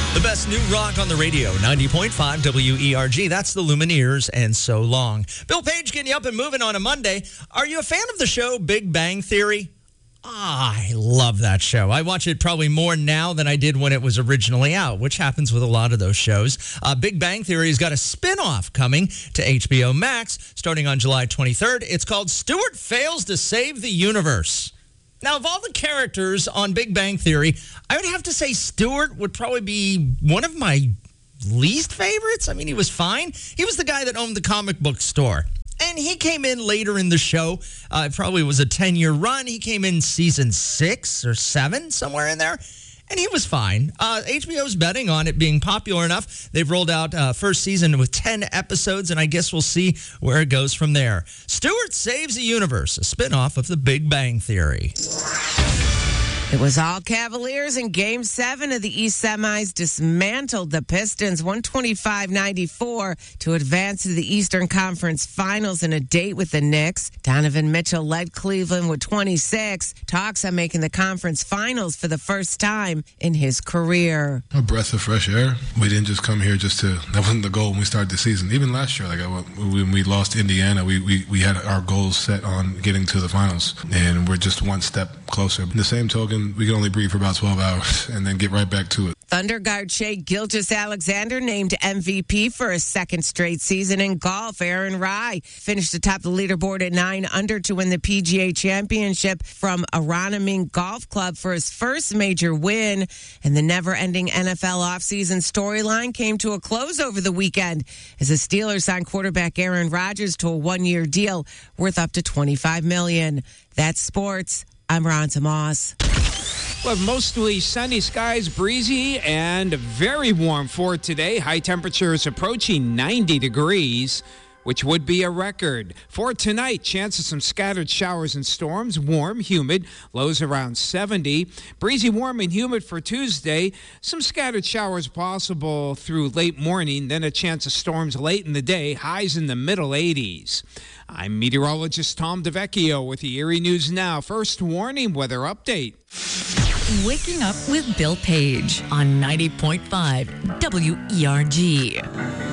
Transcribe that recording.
The best new rock on the radio, 90.5 WERG. That's the Lumineers and So Long. Bill Page getting you up and moving on a Monday. Are you a fan of the show Big Bang Theory? I love that show. I watch it probably more now than I did when it was originally out, which happens with a lot of those shows. Big Bang Theory's got a spin-off coming to HBO Max starting on July 23rd. It's called Stuart Fails to Save the Universe. Now, of all the characters on Big Bang Theory, I would have to say Stuart would probably be one of my least favorites. I mean, he was fine. He was the guy that owned the comic book store. And he came in later in the show. It probably was a 10-year run. He came in season 6 or 7, somewhere in there. And he was fine. HBO's betting on it being popular enough. They've rolled out first season with 10 episodes, and I guess we'll see where it goes from there. Stuart Saves the Universe, a spinoff of The Big Bang Theory. It was all Cavaliers in Game 7 of the East Semis dismantled the Pistons 125-94 to advance to the Eastern Conference Finals in a date with the Knicks. Donovan Mitchell led Cleveland with 26. Talks on making the conference finals for the first time in his career. A breath of fresh air. We didn't just come here that wasn't the goal when we started the season. Even last year, when we lost Indiana, we had our goals set on getting to the finals, and we're just one step closer. In the same token, we can only breathe for about 12 hours and then get right back to it. Thunder guard Shai Gilgeous-Alexander named MVP for a second straight season in golf. Aaron Rai finished atop the leaderboard at 9 under to win the PGA Championship from Aroniming Golf Club for his first major win. And the never-ending NFL offseason storyline came to a close over the weekend as the Steelers signed quarterback Aaron Rodgers to a one-year deal worth up to $25 million. That's sports. I'm Ron Tomas. We'll have mostly sunny skies, breezy, and very warm for today. High temperatures approaching 90 degrees, which would be a record. For tonight, chance of some scattered showers and storms. Warm, humid, lows around 70. Breezy, warm, and humid for Tuesday. Some scattered showers possible through late morning, then a chance of storms late in the day. Highs in the middle 80s. I'm meteorologist Tom DeVecchio with the Erie News Now. First warning weather update. Waking up with Bill Page on 90.5 WERG.